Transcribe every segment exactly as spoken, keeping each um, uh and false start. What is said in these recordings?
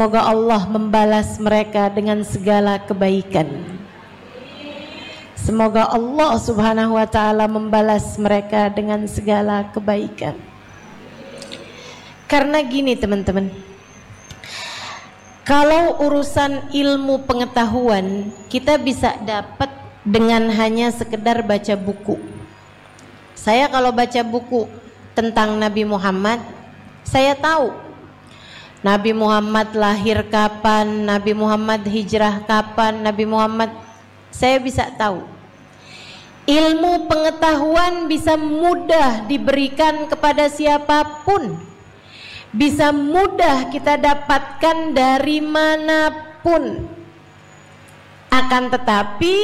semoga Allah membalas mereka dengan segala kebaikan. Semoga Allah Subhanahu wa ta'ala membalas mereka dengan segala kebaikan. Karena gini teman-teman, kalau urusan ilmu pengetahuan kita bisa dapat dengan hanya sekedar baca buku. Saya kalau baca buku tentang Nabi Muhammad, saya tahu Nabi Muhammad lahir kapan, Nabi Muhammad hijrah kapan, Nabi Muhammad, saya bisa tahu. Ilmu pengetahuan bisa mudah diberikan kepada siapapun, bisa mudah kita dapatkan dari manapun. Akan tetapi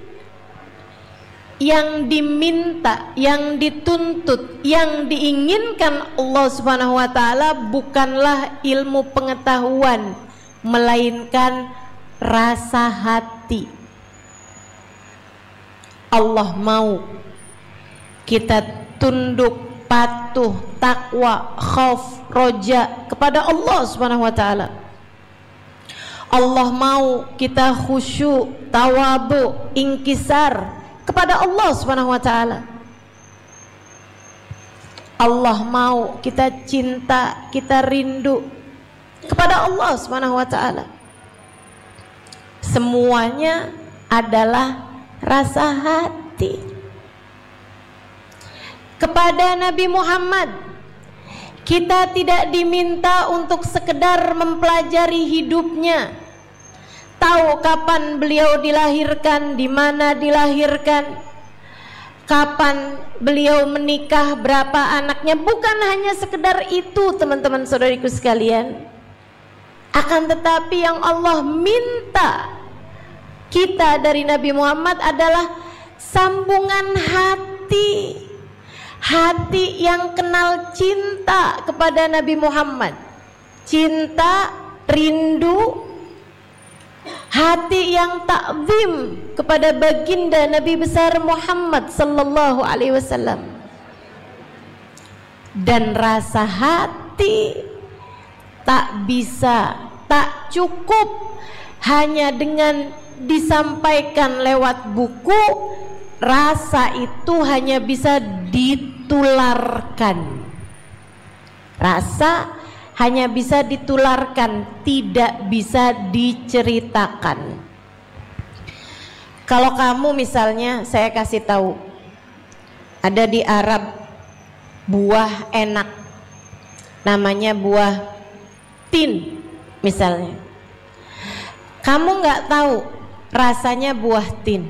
yang diminta, yang dituntut, yang diinginkan Allah Subhanahu wa ta'ala bukanlah ilmu pengetahuan, melainkan rasa hati. Allah mau kita tunduk, patuh, takwa, khauf, roja kepada Allah Subhanahu wa ta'ala. Allah mau kita khusyuk, tawadhu, inkisar kepada Allah Subhanahu wa ta'ala. Allah mau kita cinta, kita rindu kepada Allah Subhanahu wa ta'ala. Semuanya adalah rasa hati. Kepada Nabi Muhammad kita tidak diminta untuk sekedar mempelajari hidupnya, tahu kapan beliau dilahirkan, di mana dilahirkan, kapan beliau menikah, berapa anaknya. Bukan hanya sekedar itu teman-teman saudariku sekalian. Akan tetapi yang Allah minta kita dari Nabi Muhammad adalah sambungan hati, hati yang kenal cinta kepada Nabi Muhammad, cinta, rindu, hati yang takzim kepada baginda Nabi besar Muhammad sallallahu alaihi wasallam. Dan rasa hati tak bisa, tak cukup hanya dengan disampaikan lewat buku. Rasa itu hanya bisa ditularkan. Rasa hanya bisa ditularkan, tidak bisa diceritakan. Kalau kamu misalnya, saya kasih tahu, ada di Arab buah enak, namanya buah tin misalnya. Kamu nggak tahu rasanya buah tin,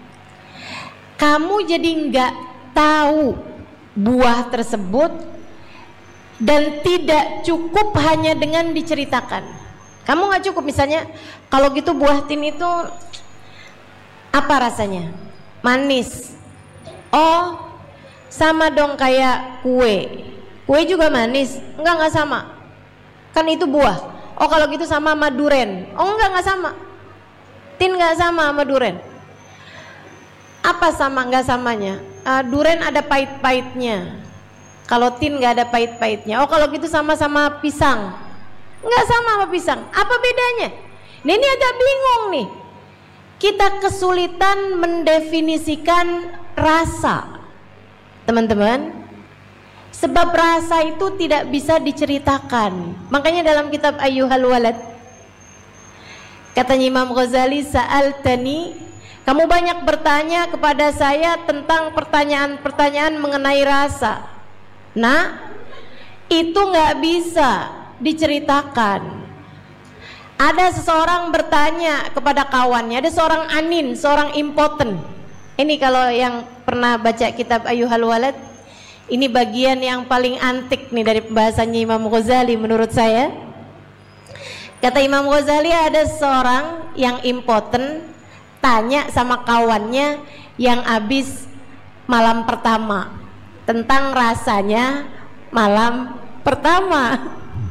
kamu jadi nggak tahu buah tersebut, dan tidak cukup hanya dengan diceritakan. Kamu nggak cukup misalnya, kalau gitu buah tin itu apa rasanya? Manis. Oh, sama dong kayak kue. Kue juga manis? Enggak, nggak sama. Kan itu buah. Oh, kalau gitu sama sama duren. Oh, enggak, nggak sama. Tin nggak sama sama duren. Apa sama nggak samanya? Uh, duren ada pahit-pahitnya. Kalau tin nggak ada pahit-pahitnya. Oh, kalau gitu sama-sama pisang. Nggak sama sama pisang. Apa bedanya? Nah, ini agak bingung nih. Kita kesulitan mendefinisikan rasa, teman-teman. Sebab rasa itu tidak bisa diceritakan. Makanya dalam kitab Ayyuhal Walad, katanya Imam Ghazali, sa'altani, kamu banyak bertanya kepada saya tentang pertanyaan-pertanyaan mengenai rasa. Nah, itu nggak bisa diceritakan. Ada seseorang bertanya kepada kawannya, ada seorang anin, seorang impoten. Ini kalau yang pernah baca kitab Ayyuhal Walad, ini bagian yang paling antik nih dari pembahasannya Imam Ghazali menurut saya. Kata Imam Ghazali, ada seorang yang impoten tanya sama kawannya yang habis malam pertama tentang rasanya malam pertama.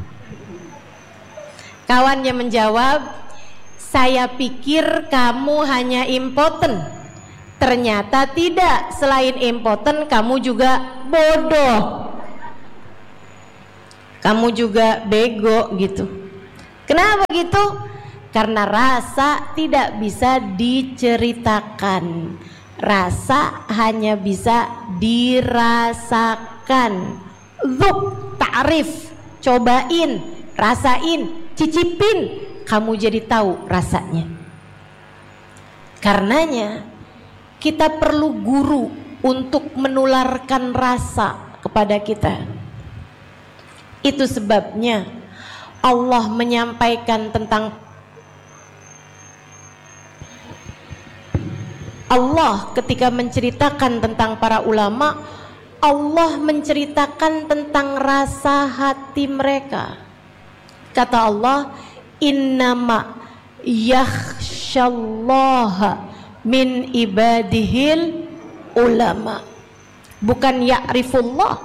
Kawannya menjawab, saya pikir kamu hanya impoten. Ternyata tidak, selain impoten kamu juga bodoh, kamu juga bego gitu. Kenapa begitu? Karena rasa tidak bisa diceritakan. Rasa hanya bisa dirasakan. Dzuk, ta'rif, cobain, rasain, cicipin, kamu jadi tahu rasanya. Karenanya kita perlu guru untuk menularkan rasa kepada kita. Itu sebabnya Allah menyampaikan tentang Allah ketika menceritakan tentang para ulama, Allah menceritakan tentang rasa hati mereka. Kata Allah, innama yakhsyallaha min ibadihil ulama. Bukan ya'rifullah.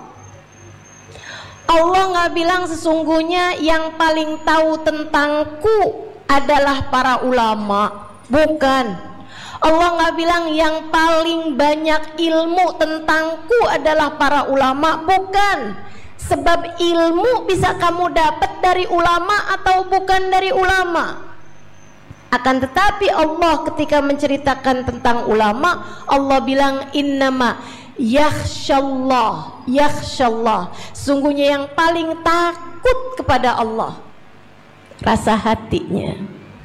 Allah nggak bilang sesungguhnya yang paling tahu tentangku adalah para ulama. Bukan. Allah nggak bilang yang paling banyak ilmu tentangku adalah para ulama. Bukan. Sebab ilmu bisa kamu dapat dari ulama atau bukan dari ulama. Akan tetapi Allah ketika menceritakan tentang ulama, Allah bilang innama yakhsyallah, yakhsyallah, sungguhnya yang paling takut kepada Allah rasa hatinya.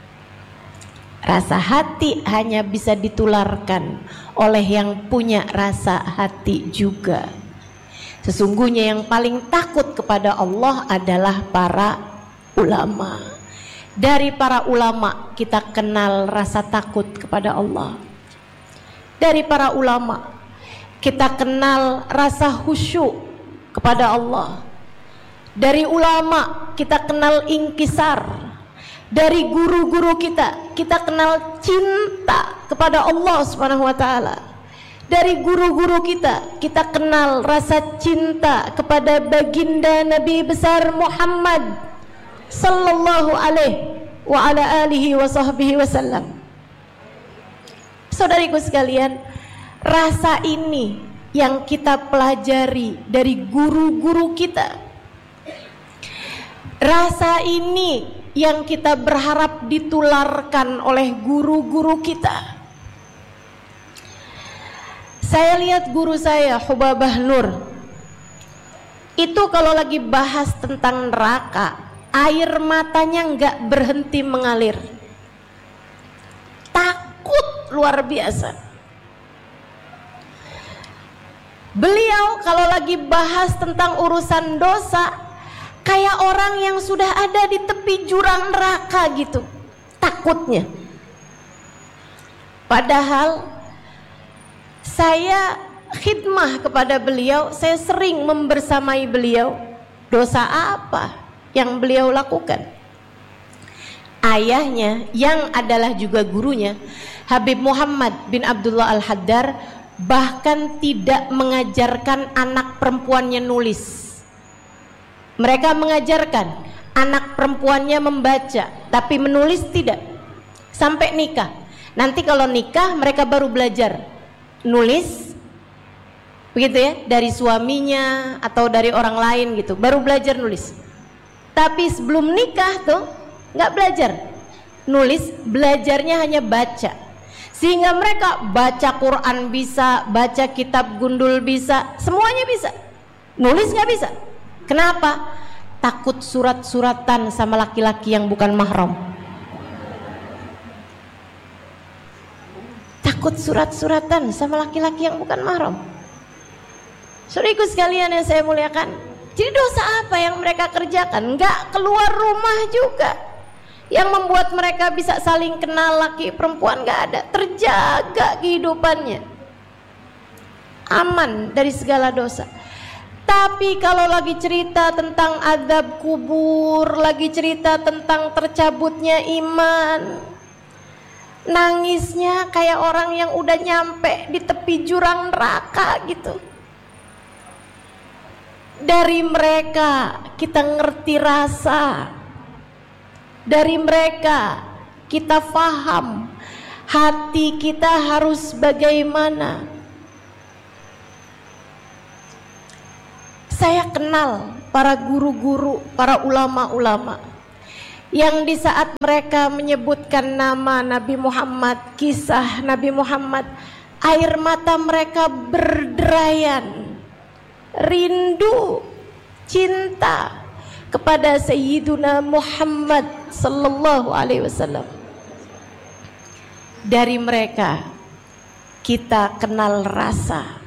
Rasa hati hanya bisa ditularkan oleh yang punya rasa hati juga. Sesungguhnya yang paling takut kepada Allah adalah para ulama. Dari para ulama kita kenal rasa takut kepada Allah. Dari para ulama kita kenal rasa khusyuk kepada Allah. Dari ulama kita kenal inkisar. Dari guru-guru kita kita kenal cinta kepada Allah Subhanahu wa taala. Dari guru-guru kita kita kenal rasa cinta kepada baginda Nabi besar Muhammad sallallahu alaihi wa ala alihi wa sahbihi wasallam. Saudariku sekalian, rasa ini yang kita pelajari dari guru-guru kita. Rasa ini yang kita berharap ditularkan oleh guru-guru kita. Saya lihat guru saya Hubabah Nur itu kalau lagi bahas tentang neraka, air matanya nggak berhenti mengalir. Takut luar biasa. Beliau kalau lagi bahas tentang urusan dosa, kayak orang yang sudah ada di tepi jurang neraka gitu, takutnya. Padahal saya khidmah kepada beliau, saya sering membersamai beliau. Dosa apa yang beliau lakukan? Ayahnya yang adalah juga gurunya, Habib Muhammad bin Abdullah Al-Haddar, bahkan tidak mengajarkan anak perempuannya nulis. Mereka mengajarkan anak perempuannya membaca, tapi menulis tidak. Sampai nikah. Nanti kalau nikah mereka baru belajar nulis, begitu ya, dari suaminya atau dari orang lain gitu, baru belajar nulis. Tapi sebelum nikah tuh nggak belajar nulis, belajarnya hanya baca. Sehingga mereka baca Quran bisa, baca kitab gundul bisa, semuanya bisa. Nulis nggak bisa. Kenapa? Takut surat-suratan sama laki-laki yang bukan mahram. Takut surat-suratan sama laki-laki yang bukan mahram. Saudaraku sekalian yang saya muliakan, jadi dosa apa yang mereka kerjakan? Enggak keluar rumah juga. Yang membuat mereka bisa saling kenal laki perempuan enggak ada. Terjaga kehidupannya. Aman dari segala dosa. Tapi kalau lagi cerita tentang azab kubur, lagi cerita tentang tercabutnya iman, nangisnya kayak orang yang udah nyampe di tepi jurang neraka gitu. Dari mereka kita ngerti rasa. Dari mereka kita faham hati kita harus bagaimana. Saya kenal para guru-guru, para ulama-ulama yang di saat mereka menyebutkan nama Nabi Muhammad, kisah Nabi Muhammad, air mata mereka berderayan, rindu, cinta kepada Sayyiduna Muhammad sallallahu alaihi wasallam. Dari mereka kita kenal rasa.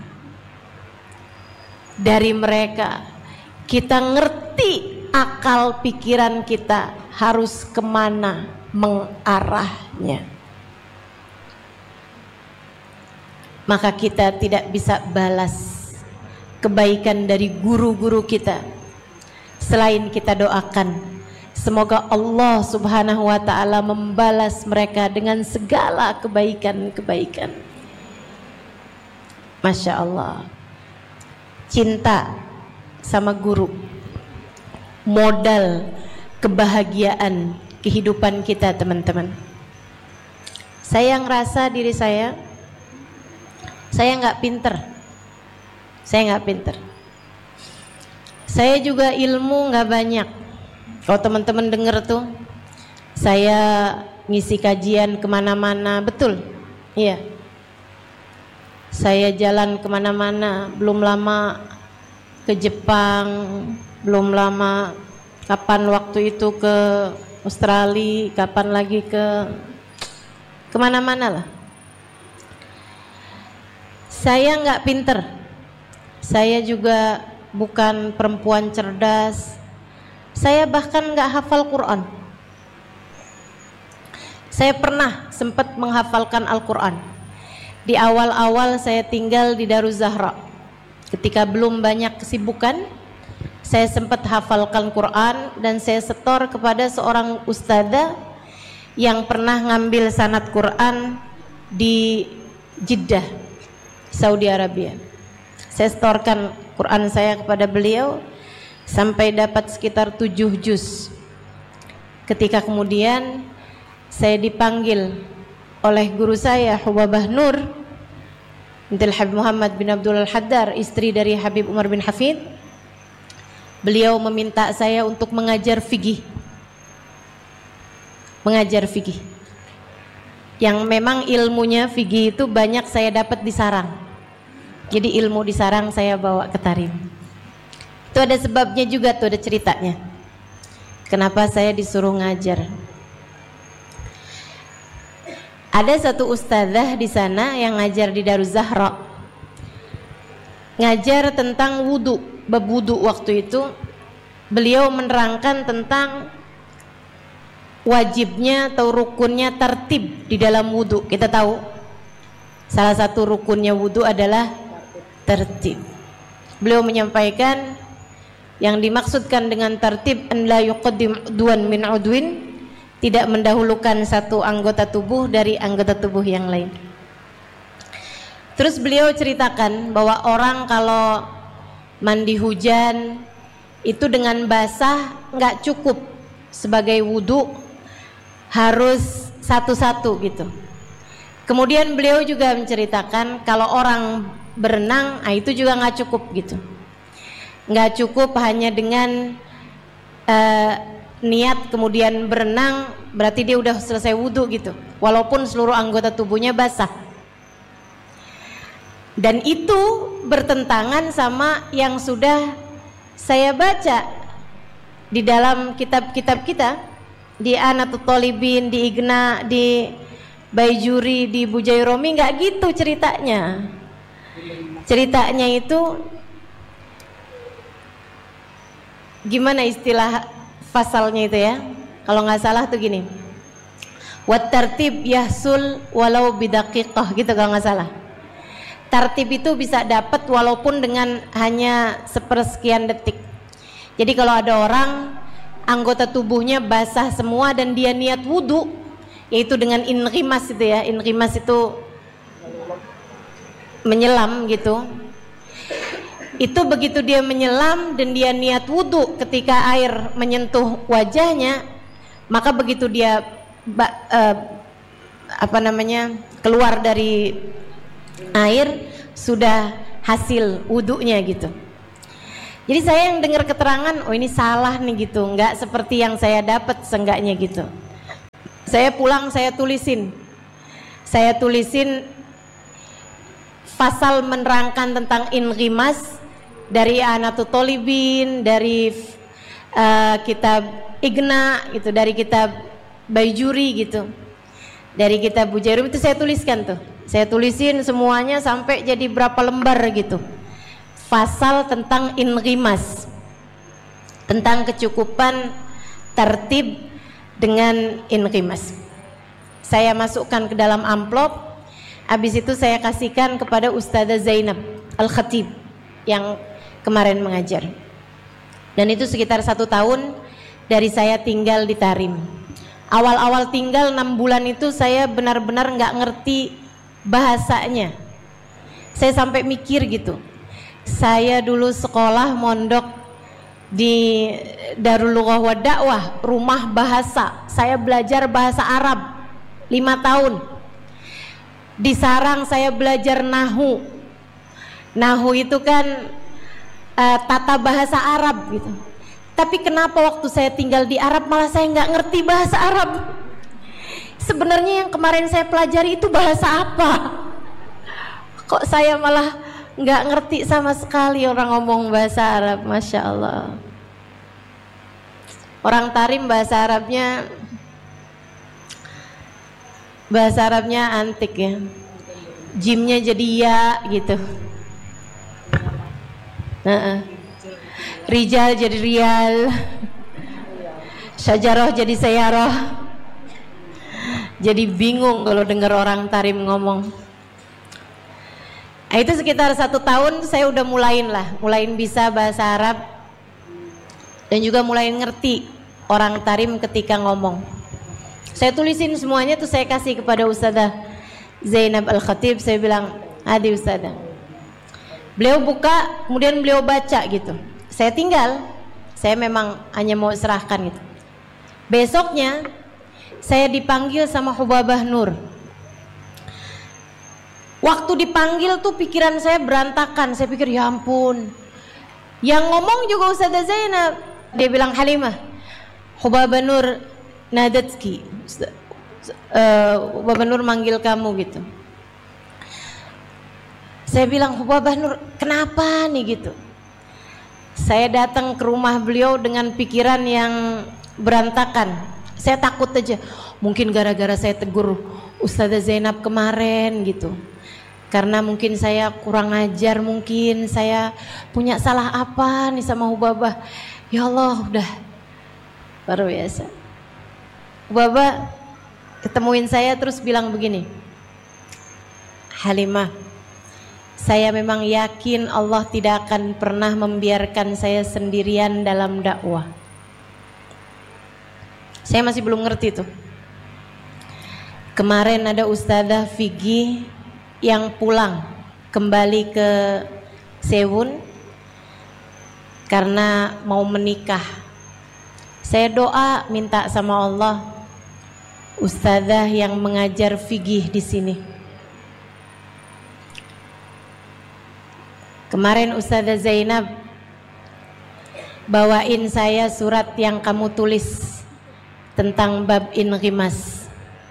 Dari mereka kita ngerti akal pikiran kita harus kemana mengarahnya. Maka kita tidak bisa balas kebaikan dari guru-guru kita selain kita doakan semoga Allah subhanahu wa ta'ala membalas mereka dengan segala kebaikan-kebaikan. Masya Allah. Cinta sama guru modal kebahagiaan kehidupan kita, teman-teman. Saya ngerasa diri saya saya nggak pinter saya nggak pinter saya juga ilmu nggak banyak. Kalau teman-teman denger tuh saya ngisi kajian kemana-mana, betul, iya, saya jalan kemana-mana. Belum lama ke Jepang, belum lama kapan waktu itu ke Australia, kapan lagi ke kemana-mana lah. Saya nggak pinter, saya juga bukan perempuan cerdas, saya bahkan nggak hafal Quran. Saya pernah sempat menghafalkan Al-Quran di awal-awal saya tinggal di Daruz Zahra. Ketika belum banyak kesibukan, saya sempat hafalkan Quran dan saya setor kepada seorang ustadzah yang pernah ngambil sanad Quran di Jeddah, Saudi Arabia. Saya setorkan Quran saya kepada beliau sampai dapat sekitar tujuh juz. Ketika kemudian saya dipanggil oleh guru saya Hubabah Nur bintul Habib Muhammad bin Abdul Al-Haddar, istri dari Habib Umar bin Hafid. Beliau meminta saya untuk mengajar fikih, mengajar fikih yang memang ilmunya fikih itu banyak saya dapat di sarang. Jadi ilmu di sarang saya bawa ke Tarim. Itu ada sebabnya juga tuh, ada ceritanya kenapa saya disuruh ngajar. Ada satu ustadzah di sana yang ngajar di Daruz Zahra, ngajar tentang wudu, bab wudu. Waktu itu beliau menerangkan tentang wajibnya atau rukunnya tertib di dalam wudu. Kita tahu salah satu rukunnya wudu adalah tertib. Beliau menyampaikan yang dimaksudkan dengan tertib an la yuqaddim duan min udwin, tidak mendahulukan satu anggota tubuh dari anggota tubuh yang lain. Terus beliau ceritakan bahwa orang kalau mandi hujan itu dengan basah nggak cukup sebagai wudhu, harus satu-satu gitu. Kemudian beliau juga menceritakan kalau orang berenang, nah itu juga nggak cukup gitu. Nggak cukup hanya dengan uh, niat kemudian berenang berarti dia udah selesai wudhu gitu, walaupun seluruh anggota tubuhnya basah. Dan itu bertentangan sama yang sudah saya baca di dalam kitab-kitab kita, di Anatut Thalibin, di Igna, di Baijuri, di Bujairomi. Nggak gitu ceritanya. Ceritanya itu gimana istilah pasalnya itu ya, kalau nggak salah tuh gini, wat tartib yahsul walau bidaqiqah gitu kalau nggak salah. Tartib itu bisa dapat walaupun dengan hanya sepersekian detik. Jadi kalau ada orang anggota tubuhnya basah semua dan dia niat wudu, yaitu dengan inrimas itu ya, inrimas itu menyelam gitu. Itu begitu dia menyelam dan dia niat wudu, ketika air menyentuh wajahnya, maka begitu dia uh, apa namanya keluar dari air sudah hasil wudunya gitu. Jadi saya yang dengar keterangan, oh ini salah nih gitu, nggak seperti yang saya dapat seenggaknya gitu. Saya pulang saya tulisin, saya tulisin pasal menerangkan tentang inghimas dari Anatut Tolibin, dari uh, kitab Igna gitu, dari kitab Baijuri gitu, dari kitab Bujairum itu saya tuliskan tuh, saya tulisin semuanya sampai jadi berapa lembar gitu. Pasal tentang inghimas, tentang kecukupan tertib dengan inghimas. Saya masukkan ke dalam amplop, habis itu saya kasihkan kepada Ustazah Zainab Al-Khatib yang kemarin mengajar. Dan itu sekitar satu tahun dari saya tinggal di Tarim. Awal-awal tinggal enam bulan itu saya benar-benar nggak ngerti bahasanya. Saya sampai mikir gitu. Saya dulu sekolah mondok di Darul Lughah wa Dakwah, rumah bahasa. Saya belajar bahasa Arab lima tahun. Di sarang saya belajar nahu. Nahu itu kan uh, tata bahasa Arab gitu. Tapi kenapa waktu saya tinggal di Arab malah saya nggak ngerti bahasa Arab? Sebenarnya yang kemarin saya pelajari itu bahasa apa? Kok saya malah nggak ngerti sama sekali orang ngomong bahasa Arab, Masya Allah. Orang Tarim bahasa Arabnya bahasa Arabnya antik ya, jimnya jadi ya gitu. uh-uh. Rijal jadi rial, syajaroh jadi sayaroh. Jadi bingung kalau dengar orang Tarim ngomong. Nah, itu sekitar satu tahun saya udah mulain lah, mulain bisa bahasa Arab dan juga mulai ngerti orang Tarim ketika ngomong. Saya tulisin semuanya tuh saya kasih kepada Ustazah Zainab Al-Khatib. Saya bilang, "Adi Ustazah." Beliau buka, kemudian beliau baca gitu. Saya tinggal, saya memang hanya mau serahkan gitu. Besoknya saya dipanggil sama Hubabah Nur. Waktu dipanggil tuh pikiran saya berantakan. Saya pikir ya ampun, yang ngomong juga Ustazah Zainab. Dia bilang, "Halimah, Hubabah Nur nadatki, uh, Hubabah Nur manggil kamu gitu." Saya bilang, "Hubabah Nur, kenapa nih gitu?" Saya datang ke rumah beliau dengan pikiran yang berantakan. Saya takut aja, mungkin gara-gara saya tegur Ustazah Zainab kemarin gitu, karena mungkin saya kurang ajar, mungkin saya punya salah apa nih sama Hubabah. Ya Allah, udah luar biasa. Hubabah ketemuin saya terus bilang begini, "Halimah, saya memang yakin Allah tidak akan pernah membiarkan saya sendirian dalam dakwah." Saya masih belum ngerti tuh. Kemarin ada Ustazah Figi yang pulang kembali ke Sewun karena mau menikah. Saya doa minta sama Allah Ustazah yang mengajar fikih di sini. Kemarin Ustazah Zainab bawain saya surat yang kamu tulis tentang bab inghimas.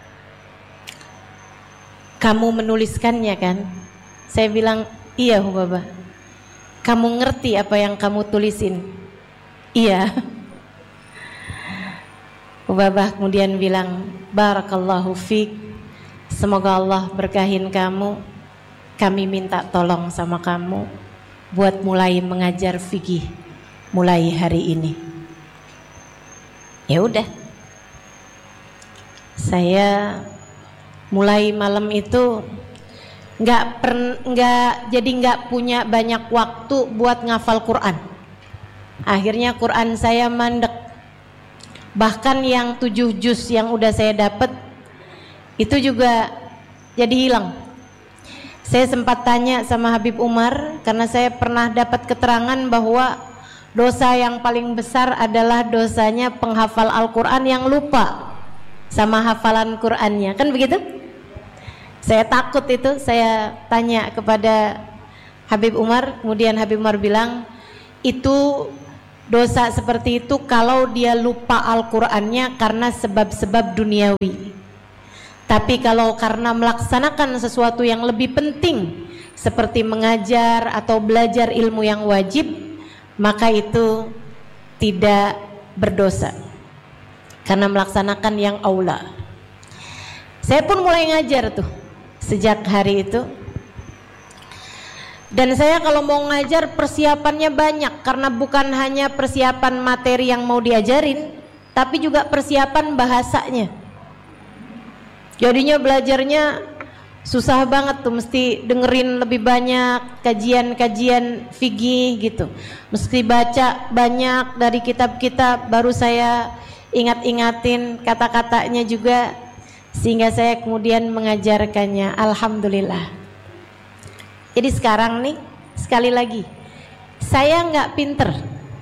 Kamu menuliskannya kan? Saya bilang, "Iya Hubabah." "Kamu ngerti apa yang kamu tulisin?" "Iya." Hubabah kemudian bilang, "Barakallahu fiik, semoga Allah berkahin kamu. Kami minta tolong sama kamu buat mulai mengajar fikih mulai hari ini." Ya udah, saya mulai malam itu nggak nggak jadi nggak punya banyak waktu buat ngafal Quran. Akhirnya Quran saya mandek. Bahkan yang tujuh juz yang udah saya dapat itu juga jadi hilang. Saya sempat tanya sama Habib Umar karena saya pernah dapat keterangan bahwa dosa yang paling besar adalah dosanya penghafal Al-Quran yang lupa sama hafalan Qurannya, kan begitu? Saya takut itu, saya tanya kepada Habib Umar, kemudian Habib Umar bilang, itu dosa seperti itu kalau dia lupa Al-Qur'annya karena sebab-sebab duniawi. Tapi kalau karena melaksanakan sesuatu yang lebih penting seperti mengajar atau belajar ilmu yang wajib, maka itu tidak berdosa karena melaksanakan yang aula. Saya pun mulai ngajar tuh sejak hari itu. Dan saya kalau mau ngajar persiapannya banyak, karena bukan hanya persiapan materi yang mau diajarin, tapi juga persiapan bahasanya. Jadinya belajarnya susah banget tuh, mesti dengerin lebih banyak kajian-kajian fikih gitu. Mesti baca banyak dari kitab-kitab, baru saya ingat-ingatin kata-katanya juga, sehingga saya kemudian mengajarkannya. Alhamdulillah. Jadi sekarang nih, sekali lagi, saya nggak pinter,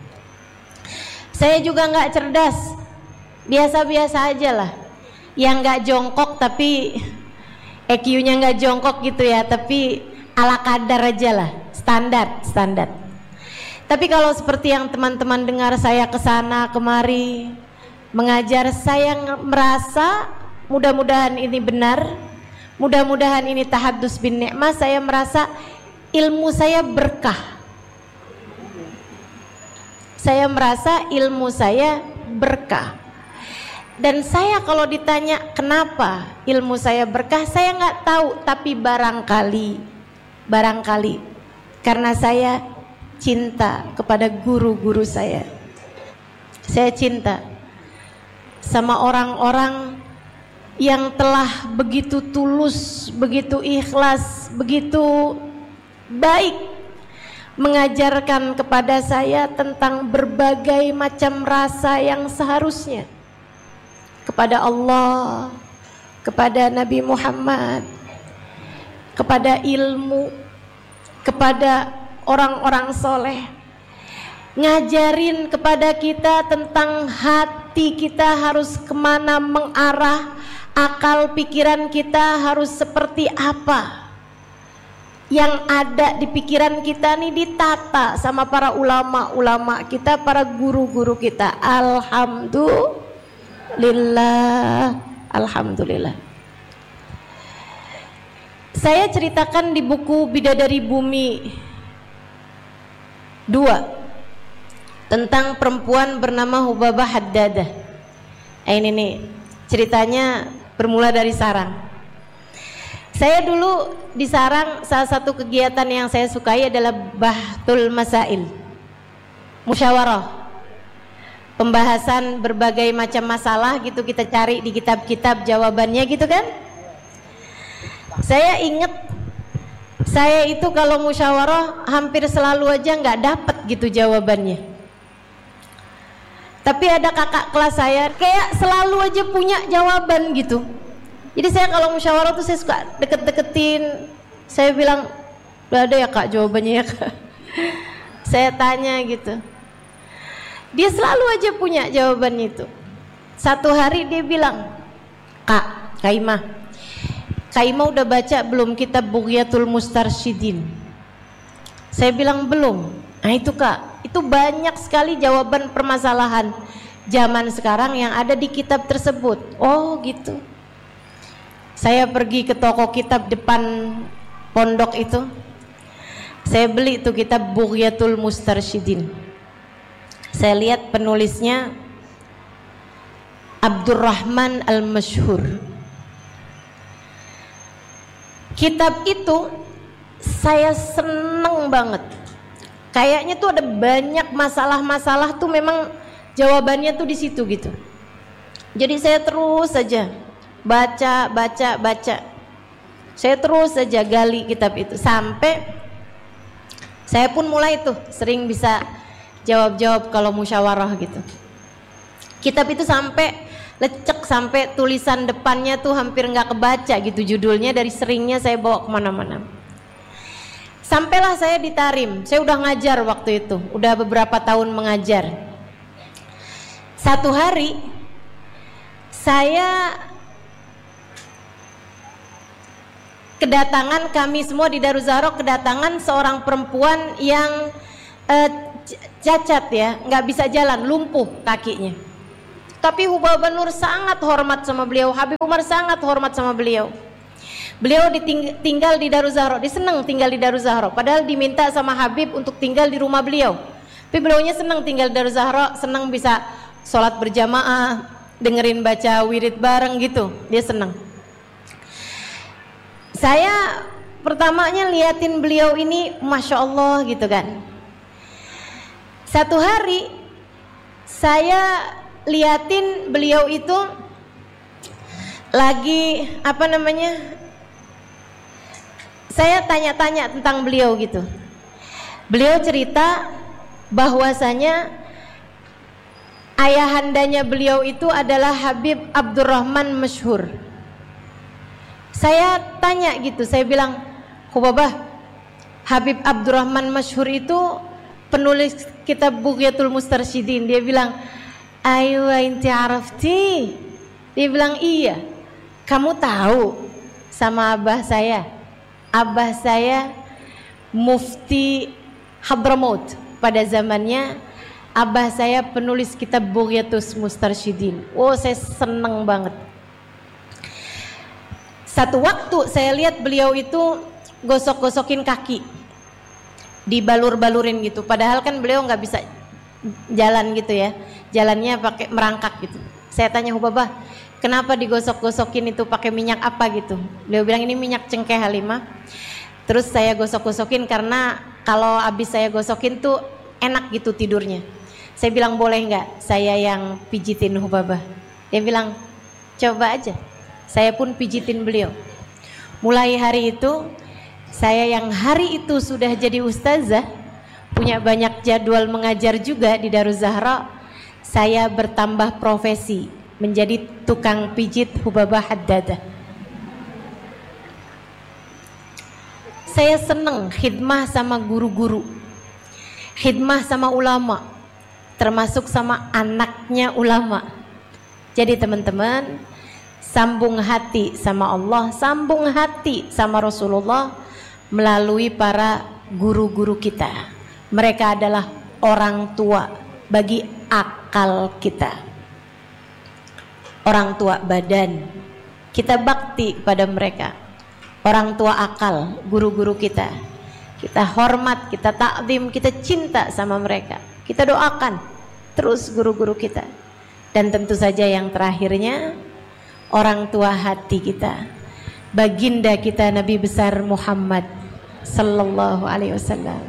saya juga nggak cerdas, biasa-biasa aja lah. Yang nggak jongkok tapi E Q-nya nggak jongkok gitu ya, tapi ala kadar aja lah, standar, standar. Tapi kalau seperti yang teman-teman dengar saya kesana kemari mengajar, saya merasa mudah-mudahan ini benar, mudah-mudahan ini tahaddus bin ni'mah, saya merasa ilmu saya berkah. Saya merasa ilmu saya berkah. Dan saya kalau ditanya kenapa ilmu saya berkah, saya nggak tahu, tapi barangkali, barangkali karena saya cinta kepada guru-guru saya. Saya cinta sama orang-orang yang telah begitu tulus, begitu ikhlas, begitu baik mengajarkan kepada saya tentang berbagai macam rasa yang seharusnya kepada Allah, kepada Nabi Muhammad, kepada ilmu, kepada orang-orang soleh. Ngajarin kepada kita tentang hati kita harus kemana mengarah, akal pikiran kita harus seperti apa. Yang ada di pikiran kita nih ditata sama para ulama-ulama kita, para guru-guru kita. Alhamdulillah. Lillah, alhamdulillah. Saya ceritakan di buku Bidadari Bumi dua tentang perempuan bernama Hubabah Haddadah. Ini nih ceritanya bermula dari sarang. Saya dulu di sarang, salah satu kegiatan yang saya sukai adalah Bahtul Masail, musyawarah, pembahasan berbagai macam masalah gitu, kita cari di kitab-kitab jawabannya gitu kan. Saya ingat, saya itu kalau musyawarah hampir selalu aja nggak dapet gitu jawabannya. Tapi ada kakak kelas saya kayak selalu aja punya jawaban gitu. Jadi saya kalau musyawarah tuh saya suka deket-deketin. Saya bilang, udah ada ya kak jawabannya ya kak. Saya tanya gitu. Dia selalu aja punya jawaban itu. Satu hari dia bilang, Kak, Kaimah, Kaimah udah baca belum kitab Bughyatul Mustarsyidin? Saya bilang belum. Nah itu kak, itu banyak sekali jawaban permasalahan zaman sekarang yang ada di kitab tersebut. Oh gitu. Saya pergi ke toko kitab depan pondok itu, saya beli itu kitab Bughyatul Mustarsyidin. Saya lihat penulisnya Abdurrahman Al-Masyhur. Kitab itu saya seneng banget. Kayaknya tuh ada banyak masalah-masalah tuh memang jawabannya tuh di situ gitu. Jadi saya terus saja baca, baca, baca. Saya terus saja gali kitab itu sampai saya pun mulai tuh sering bisa jawab-jawab kalau musyawarah gitu. Kitab itu sampai lecek, sampai tulisan depannya tuh hampir nggak kebaca gitu judulnya, dari seringnya saya bawa kemana-mana. Sampailah saya di Tarim. Saya udah ngajar waktu itu, udah beberapa tahun mengajar. Satu hari saya kedatangan, kami semua di Daruzzahraq kedatangan seorang perempuan yang eh, cacat ya, nggak bisa jalan, lumpuh kakinya. Tapi Hubabah Nur sangat hormat sama beliau, Habib Umar sangat hormat sama beliau. Beliau diting- tinggal di Daruz Zahra, dia senang tinggal di Daruz Zahra. Padahal diminta sama Habib untuk tinggal di rumah beliau. Tapi beliaunya senang tinggal di Daruz Zahra, senang bisa sholat berjamaah, dengerin baca wirid bareng gitu, dia senang. Saya pertamanya liatin beliau ini, masya Allah gitu kan. Satu hari saya liatin beliau itu lagi apa namanya, saya tanya-tanya tentang beliau gitu. Beliau cerita bahwasanya ayahandanya beliau itu adalah Habib Abdurrahman Masyhur. Saya tanya gitu, saya bilang, Hubabah, Habib Abdurrahman Masyhur itu penulis kitab Bughyatul Mustarsyidin. Dia bilang, ayo inti arafti. Dia bilang, iya. Kamu tahu sama abah saya? Abah saya Mufti Hadramaut. Pada zamannya abah saya penulis kitab Bughyatul Mustarsyidin. Oh, saya seneng banget. Satu waktu saya lihat beliau itu gosok-gosokin kaki, dibalur-balurin gitu. Padahal kan beliau nggak bisa jalan gitu ya, jalannya pakai merangkak gitu. Saya tanya Hubabah, kenapa digosok-gosokin itu pakai minyak apa gitu? Beliau bilang ini minyak cengkeh Halimah. Terus saya gosok-gosokin karena kalau habis saya gosokin tuh enak gitu tidurnya. Saya bilang boleh nggak saya yang pijitin Hubabah? Dia bilang coba aja. Saya pun pijitin beliau. Mulai hari itu saya yang hari itu sudah jadi ustazah, punya banyak jadwal mengajar juga di Daruz Zahra, saya bertambah profesi menjadi tukang pijit Hubabah Haddadah. Saya seneng khidmah sama guru-guru, khidmah sama ulama, termasuk sama anaknya ulama. Jadi teman-teman, sambung hati sama Allah, sambung hati sama Rasulullah melalui para guru-guru kita. Mereka adalah orang tua bagi akal kita, orang tua badan. Kita bakti pada mereka. Orang tua akal, guru-guru kita. Kita hormat, kita takdim, kita cinta sama mereka. Kita doakan terus guru-guru kita. Dan tentu saja yang terakhirnya, orang tua hati kita, baginda kita Nabi besar Muhammad sallallahu alaihi wasallam.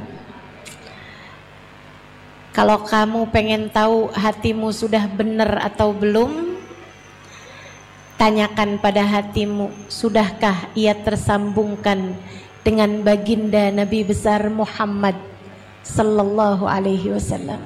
Kalau kamu pengen tahu hatimu sudah benar atau belum, tanyakan pada hatimu, sudahkah ia tersambungkan dengan baginda Nabi besar Muhammad sallallahu alaihi wasallam.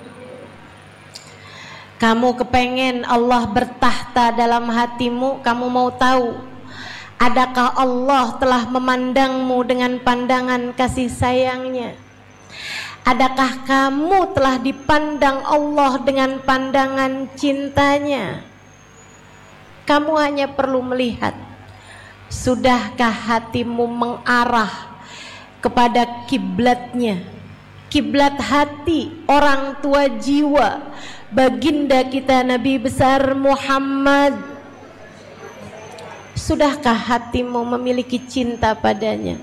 Kamu kepengen Allah bertahta dalam hatimu, kamu mau tahu adakah Allah telah memandangmu dengan pandangan kasih sayangnya? Adakah kamu telah dipandang Allah dengan pandangan cintanya? Kamu hanya perlu melihat, sudahkah hatimu mengarah kepada kiblatnya, kiblat hati orang tua jiwa baginda kita Nabi besar Muhammad. Sudahkah hatimu memiliki cinta padanya?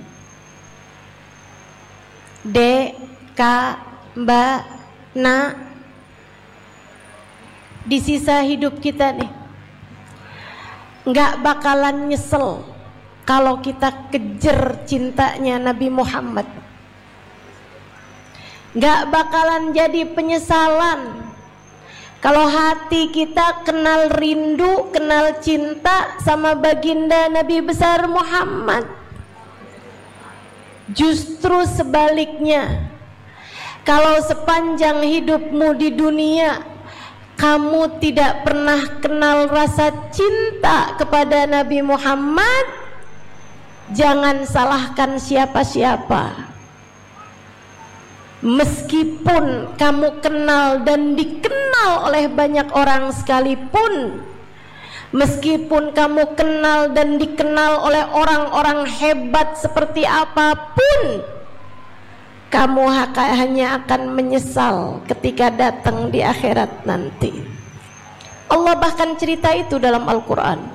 Dek, Kak, Mbak, Nak, di sisa hidup kita nih, nggak bakalan nyesel kalau kita kejar cintanya Nabi Muhammad. Nggak bakalan jadi penyesalan kalau hati kita kenal rindu, kenal cinta sama baginda Nabi besar Muhammad. Justru sebaliknya, kalau sepanjang hidupmu di dunia kamu tidak pernah kenal rasa cinta kepada Nabi Muhammad, jangan salahkan siapa-siapa. Meskipun kamu kenal dan dikenal oleh banyak orang sekalipun, meskipun kamu kenal dan dikenal oleh orang-orang hebat seperti apapun, kamu hanya akan menyesal ketika datang di akhirat nanti. Allah bahkan cerita itu dalam Al-Quran.